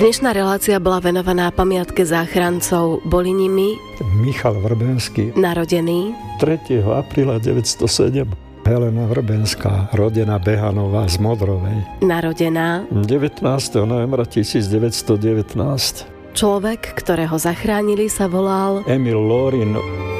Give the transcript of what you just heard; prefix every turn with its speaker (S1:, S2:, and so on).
S1: Dnešná relácia bola venovaná pamiatke záchrancov. Boli nimi
S2: Michal Vrbenský,
S1: narodený
S2: 3. apríla 907, Helena Vrbenská, rodená Behanová z Modrovej,
S1: narodená
S2: 19. novembra 1919.
S1: Človek, ktorého zachránili, sa volal
S2: Emil Lorin.